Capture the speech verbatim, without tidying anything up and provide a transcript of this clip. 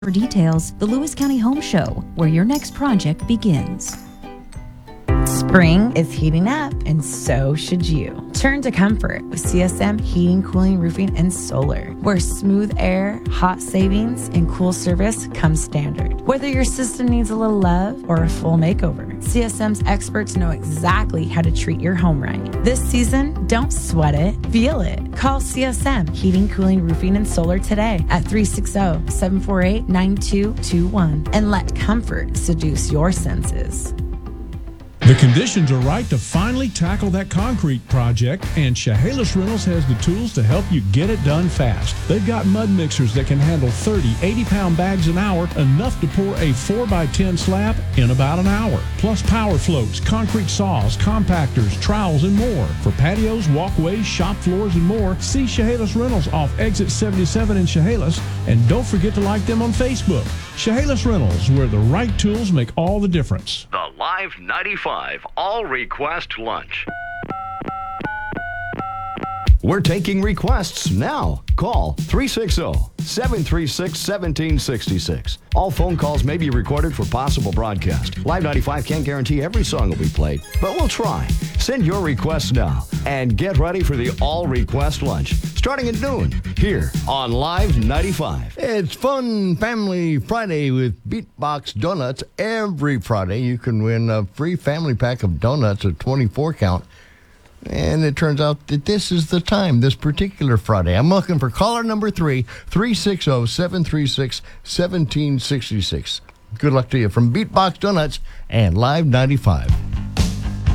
For details, the Lewis County Home Show, where your next project begins. Spring is heating up, and so should you. Turn to comfort with C S M Heating, Cooling, Roofing, and Solar, where smooth air, hot savings, and cool service come standard. Whether your system needs a little love or a full makeover, C S M's experts know exactly how to treat your home right. This season, don't sweat it, feel it. Call C S M Heating, Cooling, Roofing, and Solar today at three six zero, seven four eight, nine two two one and let comfort seduce your senses. The conditions are right to finally tackle that concrete project, and Chehalis Rentals has the tools to help you get it done fast. They've got mud mixers that can handle thirty, eighty-pound bags an hour, enough to pour a four by ten slab in about an hour. Plus power floats, concrete saws, compactors, trowels, and more. For patios, walkways, shop floors, and more, see Chehalis Rentals off Exit seventy-seven in Chehalis, and don't forget to like them on Facebook. Chehalis Rentals, where the right tools make all the difference. The Live ninety-five All Request Lunch. We're taking requests now. Call three six zero, seven three six, one seven six six. All phone calls may be recorded for possible broadcast. Live ninety-five can't guarantee every song will be played, but we'll try. Send your requests now and get ready for the All Request Lunch starting at noon here on Live ninety-five. It's Fun Family Friday with Beatbox Donuts. Every Friday you can win a free family pack of donuts, a twenty-four count. And it turns out that this is the time, this particular Friday. I'm looking for caller number three, three six zero, seven three six, one seven six six. Good luck to you from Beatbox Donuts and Live ninety-five.